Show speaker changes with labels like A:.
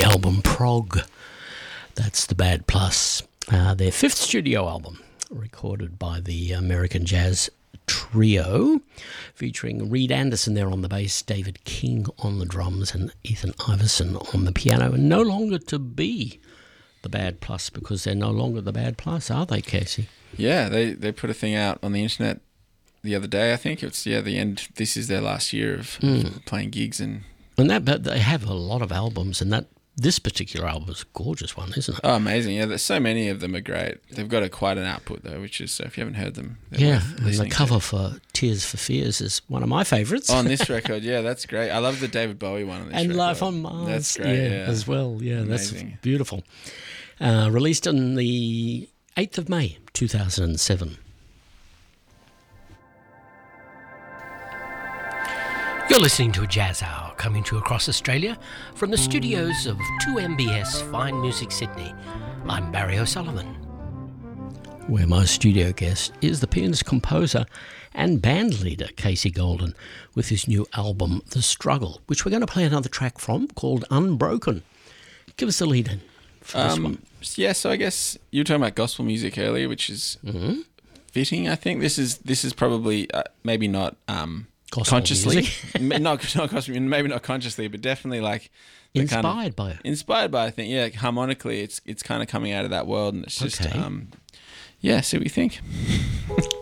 A: album Prog. That's the Bad Plus. Their fifth studio album, recorded by the American Jazz Trio, featuring Reed Anderson there on the bass, David King on the drums, and Ethan Iverson on the piano. And no longer to be the Bad Plus, because they're no longer the Bad Plus, are they, Casey?
B: Yeah, they put a thing out on the internet the other day. I think it's the end. This is their last year of playing gigs, and
A: but they have a lot of albums, and this particular album is a gorgeous one, isn't it?
B: Oh, amazing! Yeah, there's so many of them are great. They've got quite an output though, which is, so if you haven't heard them,
A: yeah. And the cover for Tears for Fears is one of my favourites
B: on this record. Yeah, that's great. I love the David Bowie one on this record.
A: And Life on Mars.
B: That's great. Yeah,
A: as well. Yeah,
B: amazing.
A: That's beautiful. Released on the 8th of May, 2007. You're listening to a Jazz Hour coming to you across Australia from the studios of 2MBS Fine Music Sydney. I'm Barry O'Sullivan. Where my studio guest is the pianist, composer and band leader Casey Golden with his new album The Struggle, which we're going to play another track from called Unbroken. Give us the lead in for this one.
B: Yeah, so I guess you were talking about gospel music earlier, which is fitting. I think this is probably maybe not consciously, not consciously, maybe not consciously, but definitely like
A: inspired by it.
B: Inspired by, I think, yeah, harmonically, it's kind of coming out of that world, and it's just, yeah. See what you think.